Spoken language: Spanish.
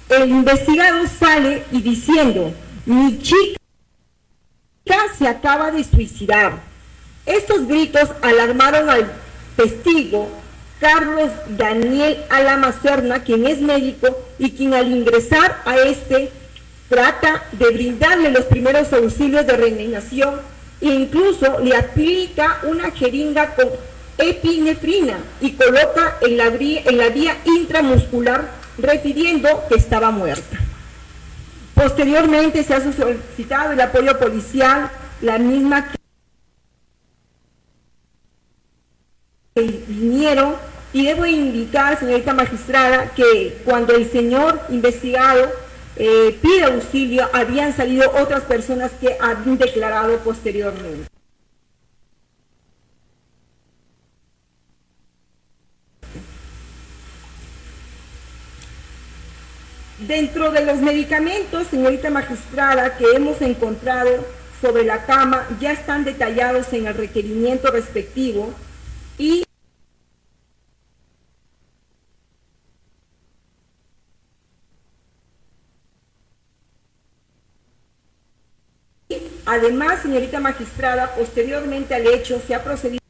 El investigado sale y diciendo: mi chica se acaba de suicidar. Estos gritos alarmaron al testigo Carlos Daniel Alama Serna, quien es médico y quien al ingresar a trata de brindarle los primeros auxilios de reanimación e incluso le aplica una jeringa con epinefrina y coloca en la vía intramuscular, refiriendo que estaba muerta. Posteriormente se ha solicitado el apoyo policial, la misma que vinieron, y debo indicar, señorita magistrada, que cuando el señor investigado pide auxilio, habían salido otras personas que habían declarado posteriormente. Dentro de los medicamentos, señorita magistrada, que hemos encontrado sobre la cama, ya están detallados en el requerimiento respectivo y además, señorita magistrada, posteriormente al hecho se ha procedido